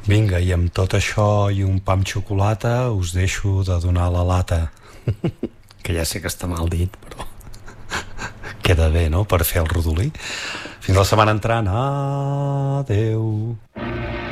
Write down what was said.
Vinga, i amb tot això i un pa amb xocolata us deixo de donar la lata. Que ja sé que està mal dit, però queda bé, no?, per fer el rodolí. Fins la setmana entrant. Adeu.